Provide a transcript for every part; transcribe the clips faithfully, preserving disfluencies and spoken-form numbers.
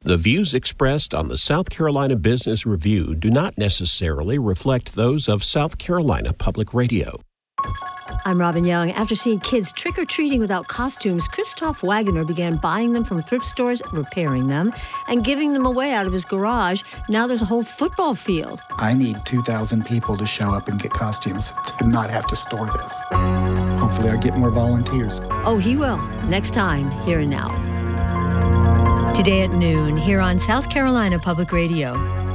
The views expressed on the South Carolina Business Review do not necessarily reflect those of South Carolina Public Radio. I'm Robin Young. After seeing kids trick-or-treating without costumes, Christoph Wagoner began buying them from thrift stores, repairing them, and giving them away out of his garage. Now there's a whole football field. I need two thousand people to show up and get costumes to not have to store this. Hopefully I get more volunteers. Oh, he will. Next time, Here and Now. Today at noon, here on South Carolina Public Radio.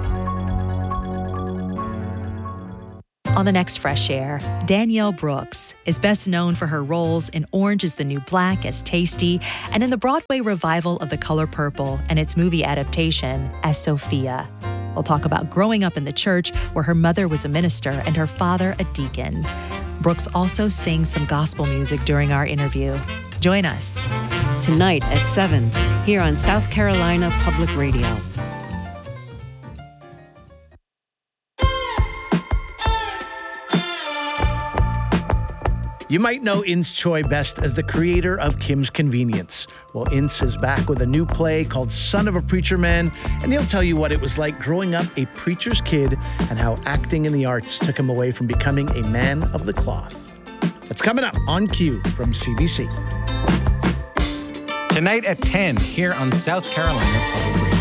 On the next Fresh Air, Danielle Brooks is best known for her roles in Orange is the New Black as Tasty and in the Broadway revival of The Color Purple and its movie adaptation as Sophia. We'll talk about growing up in the church where her mother was a minister and her father a deacon. Brooks also sings some gospel music during our interview. Join us. Tonight at seven, here on South Carolina Public Radio. You might know Ince Choi best as the creator of Kim's Convenience. Well, Ince is back with a new play called Son of a Preacher Man, and he'll tell you what it was like growing up a preacher's kid and how acting in the arts took him away from becoming a man of the cloth. That's coming up on Q from C B C. Tonight at ten, here on South Carolina Public Radio.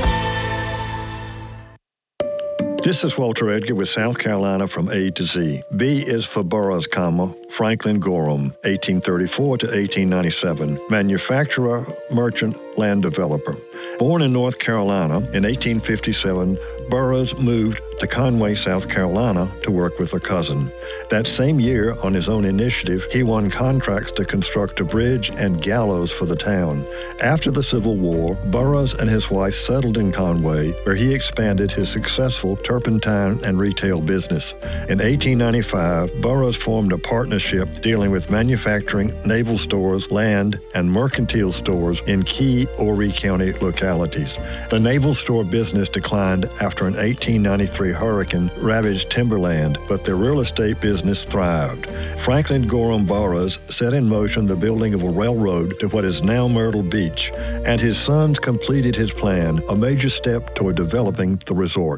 This is Walter Edgar with South Carolina from A to Z. B is for boroughs, comma, Franklin Gorham, eighteen thirty-four to eighteen ninety-seven, manufacturer, merchant, land developer. Born in North Carolina in eighteen fifty-seven, Burroughs moved to Conway, South Carolina to work with a cousin. That same year, on his own initiative, he won contracts to construct a bridge and gallows for the town. After the Civil War, Burroughs and his wife settled in Conway, where he expanded his successful turpentine and retail business. In eighteen ninety-five, Burroughs formed a partnership dealing with manufacturing, naval stores, land, and mercantile stores in key Horry County localities. The naval store business declined after an eighteen ninety-three hurricane ravaged timberland, but their real estate business thrived. Franklin Gorham Burroughs set in motion the building of a railroad to what is now Myrtle Beach, and his sons completed his plan, a major step toward developing the resort.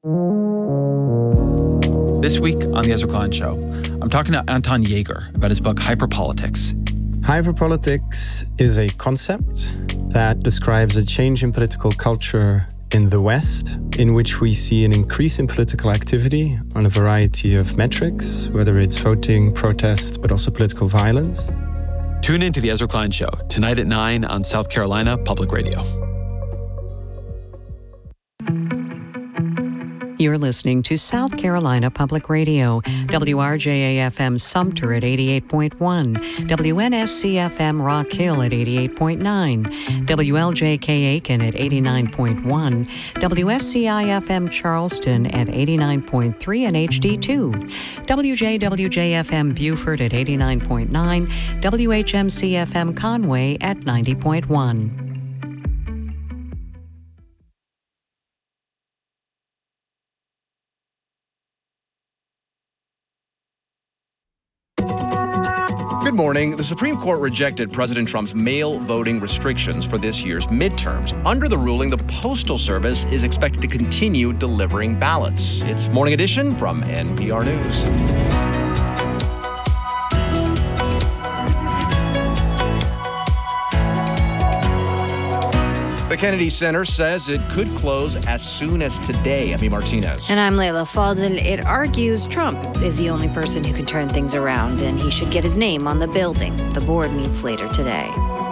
This week on The Ezra Klein Show, I'm talking to Anton Yeager about his book Hyperpolitics. Hyperpolitics is a concept that describes a change in political culture in the West, in which we see an increase in political activity on a variety of metrics, whether it's voting, protest, but also political violence. Tune in to The Ezra Klein Show, tonight at nine on South Carolina Public Radio. You're listening to South Carolina Public Radio, W R J A F M Sumter at eighty-eight point one, W N S C F M Rock Hill at eighty-eight point nine, W L J K Aiken at eighty-nine point one, W S C I F M Charleston at eighty-nine point three and H D two, W J W J F M Beaufort at eighty-nine point nine, W H M C F M Conway at ninety point one. Good morning. The Supreme Court rejected President Trump's mail voting restrictions for this year's midterms. Under the ruling, the Postal Service is expected to continue delivering ballots. It's Morning Edition from N P R News. The Kennedy Center says it could close as soon as today. Amy Martinez. And I'm Layla Fadel. It argues Trump is the only person who can turn things around, and he should get his name on the building. The board meets later today.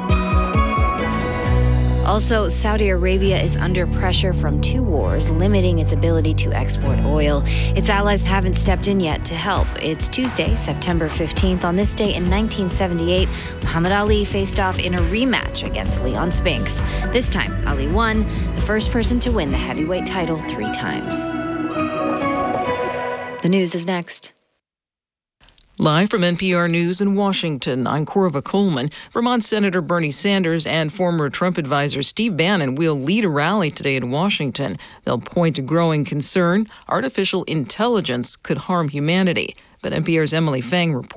Also, Saudi Arabia is under pressure from two wars, limiting its ability to export oil. Its allies haven't stepped in yet to help. It's Tuesday, September fifteenth. On this day in nineteen seventy-eight, Muhammad Ali faced off in a rematch against Leon Spinks. This time, Ali won, the first person to win the heavyweight title three times. The news is next. Live from N P R News in Washington, I'm Corva Coleman. Vermont Senator Bernie Sanders and former Trump advisor Steve Bannon will lead a rally today in Washington. They'll point to growing concern artificial intelligence could harm humanity. But N P R's Emily Fang reports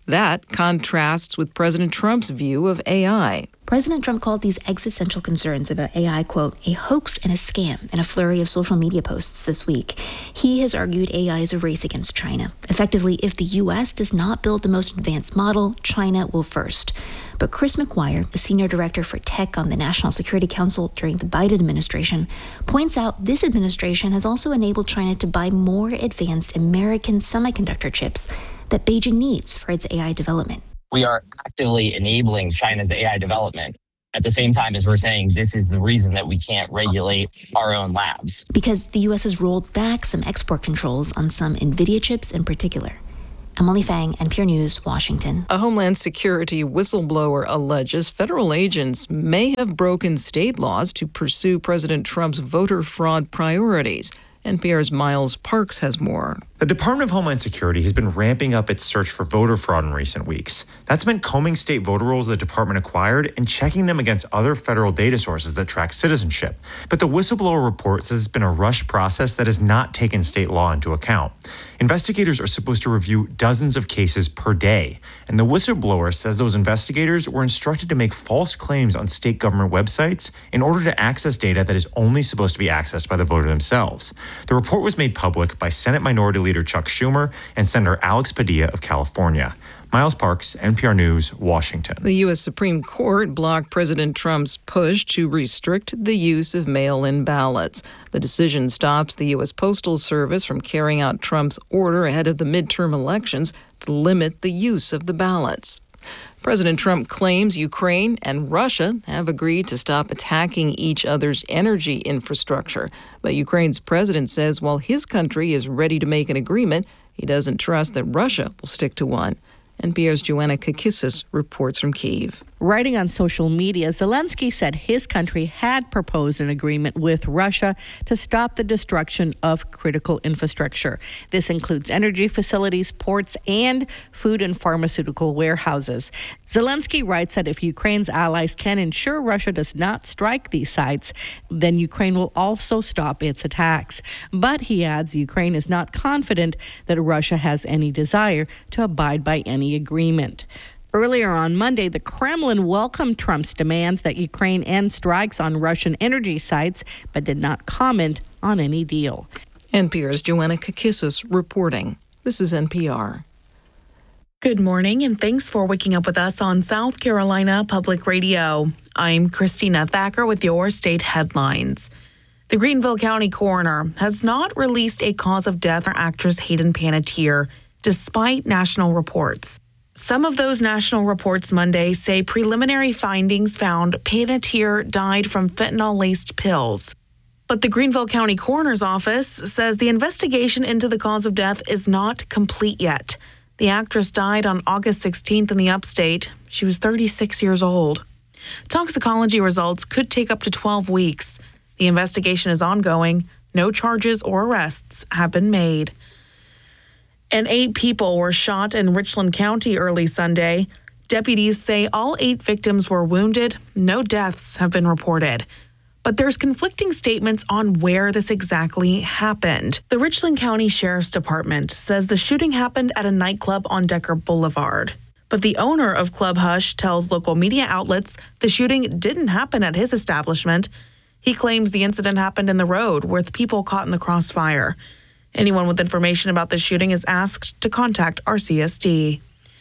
That contrasts with President Trump's view of A I. President Trump called these existential concerns about A I, quote, a hoax and a scam in a flurry of social media posts this week. He has argued A I is a race against China. Effectively, if the U S does not build the most advanced model, China will first. But Chris McGuire, the senior director for tech on the National Security Council during the Biden administration, points out this administration has also enabled China to buy more advanced American semiconductor chips that Beijing needs for its A I development. We are actively enabling China's A I development at the same time as we're saying this is the reason that we can't regulate our own labs. Because the U S has rolled back some export controls on some NVIDIA chips in particular. Emily Fang, N P R News, Washington. A Homeland Security whistleblower alleges federal agents may have broken state laws to pursue President Trump's voter fraud priorities. N P R's Miles Parks has more. The Department of Homeland Security has been ramping up its search for voter fraud in recent weeks. That's meant combing state voter rolls the department acquired and checking them against other federal data sources that track citizenship. But the whistleblower report says it's been a rushed process that has not taken state law into account. Investigators are supposed to review dozens of cases per day, and the whistleblower says those investigators were instructed to make false claims on state government websites in order to access data that is only supposed to be accessed by the voter themselves. The report was made public by Senate Minority Leader Chuck Schumer and Senator Alex Padilla of California. Miles Parks, N P R News, Washington. The U S Supreme Court blocked President Trump's push to restrict the use of mail-in ballots. The decision stops the U S Postal Service from carrying out Trump's order ahead of the midterm elections to limit the use of the ballots. President Trump claims Ukraine and Russia have agreed to stop attacking each other's energy infrastructure. But Ukraine's president says while his country is ready to make an agreement, he doesn't trust that Russia will stick to one. N P R's Joanna Kakissis reports from Kyiv. Writing on social media, Zelensky said his country had proposed an agreement with Russia to stop the destruction of critical infrastructure. This includes energy facilities, ports, and food and pharmaceutical warehouses. Zelensky writes that if Ukraine's allies can ensure Russia does not strike these sites, then Ukraine will also stop its attacks. But he adds Ukraine is not confident that Russia has any desire to abide by any agreement. Earlier on Monday, the Kremlin welcomed Trump's demands that Ukraine end strikes on Russian energy sites, but did not comment on any deal. N P R's Joanna Kakissis reporting. This is N P R. Good morning, and thanks for waking up with us on South Carolina Public Radio. I'm Christina Thacker with your state headlines. The Greenville County coroner has not released a cause of death for actress Hayden Panettiere, despite national reports. Some of those national reports Monday say preliminary findings found Panettiere died from fentanyl-laced pills. But the Greenville County Coroner's Office says the investigation into the cause of death is not complete yet. The actress died on August sixteenth in the upstate. She was thirty-six years old. Toxicology results could take up to twelve weeks. The investigation is ongoing. No charges or arrests have been made. And eight people were shot in Richland County early Sunday. Deputies say all eight victims were wounded. No deaths have been reported. But there's conflicting statements on where this exactly happened. The Richland County Sheriff's Department says the shooting happened at a nightclub on Decker Boulevard. But the owner of Club Hush tells local media outlets the shooting didn't happen at his establishment. He claims the incident happened in the road with people caught in the crossfire. Anyone with information about the shooting is asked to contact R C S D.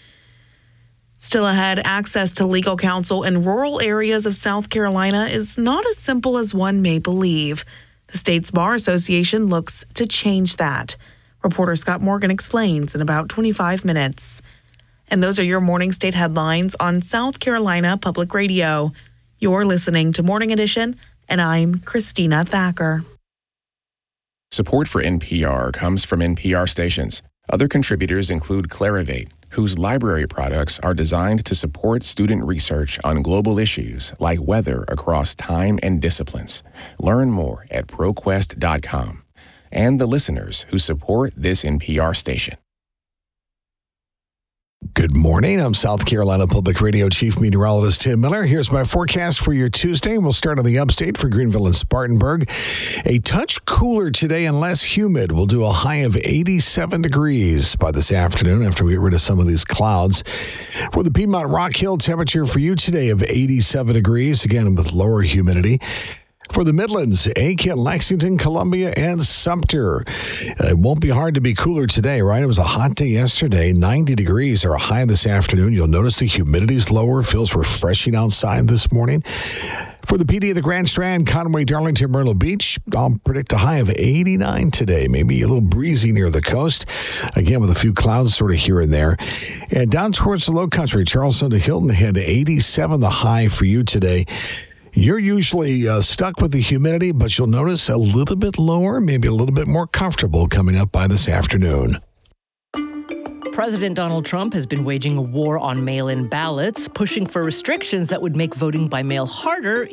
Still ahead, access to legal counsel in rural areas of South Carolina is not as simple as one may believe. The state's Bar Association looks to change that. Reporter Scott Morgan explains in about twenty-five minutes. And those are your morning state headlines on South Carolina Public Radio. You're listening to Morning Edition, and I'm Christina Thacker. Support for N P R comes from N P R stations. Other contributors include Clarivate, whose library products are designed to support student research on global issues like weather across time and disciplines. Learn more at ProQuest dot com. And the listeners who support this N P R station. Good morning. I'm South Carolina Public Radio Chief Meteorologist Tim Miller. Here's my forecast for your Tuesday. We'll start on the upstate for Greenville and Spartanburg. A touch cooler today and less humid. We'll do a high of eighty-seven degrees by this afternoon after we get rid of some of these clouds. For the Piedmont Rock Hill, temperature for you today of eighty-seven degrees, again with lower humidity. For the Midlands, Aiken, Lexington, Columbia, and Sumter. Uh, it won't be hard to be cooler today, right? It was a hot day yesterday. ninety degrees are a high this afternoon. You'll notice the humidity's lower. Feels refreshing outside this morning. For the P D of the Grand Strand, Conway, Darlington, Myrtle Beach, I'll predict a high of eighty-nine today. Maybe a little breezy near the coast. Again, with a few clouds sort of here and there. And down towards the low country, Charleston to Hilton had eighty-seven, the high for you today. You're usually uh, stuck with the humidity, but you'll notice a little bit lower, maybe a little bit more comfortable coming up by this afternoon. President Donald Trump has been waging a war on mail-in ballots, pushing for restrictions that would make voting by mail harder